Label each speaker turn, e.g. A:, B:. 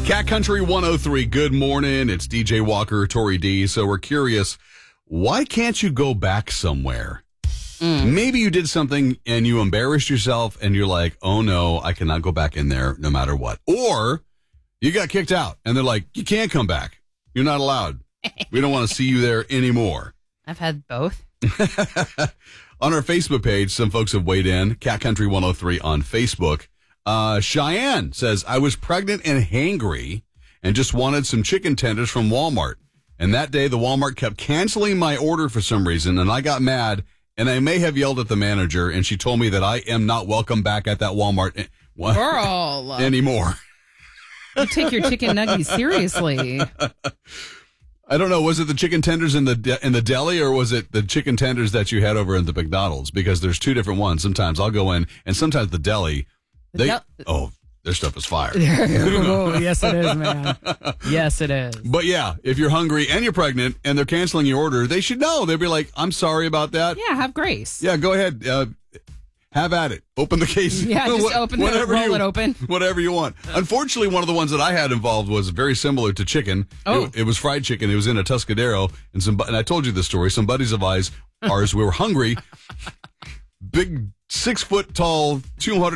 A: Cat Country 103, good morning. It's DJ Walker, Tori D. So we're curious, why can't you go back somewhere? Maybe you did something and you embarrassed yourself and you're like, oh no, I cannot go back in there no matter what. Or you got kicked out and they're like, you can't come back. You're not allowed. We don't want to see you there anymore.
B: I've had both.
A: On our Facebook page, some folks have weighed in. Cat Country 103 on Facebook. Cheyenne says, I was pregnant and hangry and just wanted some chicken tenders from Walmart. And that day, the Walmart kept canceling my order for some reason, and I got mad, and I may have yelled at the manager, and she told me that I am not welcome back at that Walmart
B: Girl.
A: anymore.
B: You take your chicken nuggets seriously.
A: I don't know. Was it the chicken tenders in the deli, or was it the chicken tenders that you had over in the McDonald's? Because there's two different ones. Sometimes I'll go in, and sometimes the deli, their stuff is fire.
B: Oh, yes, it is, man. Yes, it is.
A: But yeah, if you're hungry and you're pregnant and they're canceling your order, they should know. They'd be like, I'm sorry about that.
B: Yeah, have grace.
A: Yeah, go ahead. Have at it. Open the case.
B: Yeah, just open it, roll it open.
A: Whatever you want. Unfortunately, one of the ones that I had involved was very similar to chicken.
B: Oh.
A: It was fried chicken. It was in a Tuscadero. And I told you this story. Some buddies of ours, we were hungry. Big 6 foot tall, 200